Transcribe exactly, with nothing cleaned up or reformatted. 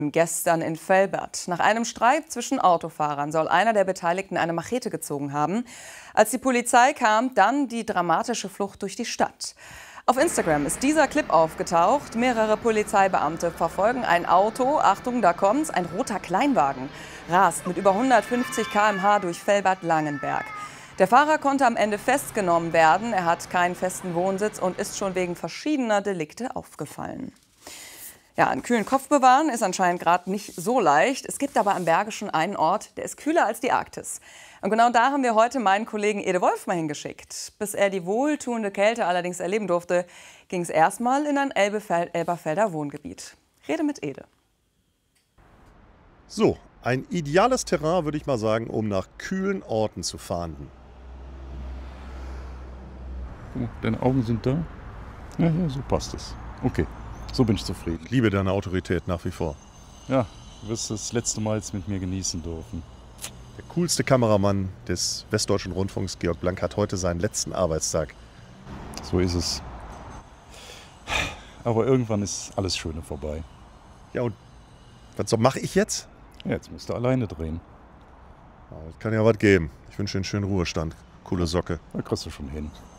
Gestern in Velbert. Nach einem Streit zwischen Autofahrern soll einer der Beteiligten eine Machete gezogen haben. Als die Polizei kam, dann die dramatische Flucht durch die Stadt. Auf Instagram ist dieser Clip aufgetaucht. Mehrere Polizeibeamte verfolgen ein Auto. Achtung, da kommt's, ein roter Kleinwagen. Rast mit über hundertfünfzig Kilometer pro Stunde durch Velbert-Langenberg. Der Fahrer konnte am Ende festgenommen werden. Er hat keinen festen Wohnsitz und ist schon wegen verschiedener Delikte aufgefallen. Ja, einen kühlen Kopf bewahren ist anscheinend gerade nicht so leicht. Es gibt aber am Bergischen einen Ort, der ist kühler als die Arktis. Und genau da haben wir heute meinen Kollegen Ede Wolf mal hingeschickt. Bis er die wohltuende Kälte allerdings erleben durfte, ging es erstmal in ein Elbefel- Elberfelder Wohngebiet. Rede mit Ede. So, ein ideales Terrain, würde ich mal sagen, um nach kühlen Orten zu fahnden. Guck mal, deine Augen sind da. Ja, ja, so passt es. Okay. So bin ich zufrieden. Ich liebe deine Autorität nach wie vor. Ja, du wirst das letzte Mal jetzt mit mir genießen dürfen. Der coolste Kameramann des Westdeutschen Rundfunks, Georg Blank, hat heute seinen letzten Arbeitstag. So ist es. Aber irgendwann ist alles Schöne vorbei. Ja, und was mache ich jetzt? Ja, jetzt musst du alleine drehen. Ja, das kann ja was geben. Ich wünsche dir einen schönen Ruhestand. Coole Socke. Da kriegst du schon hin.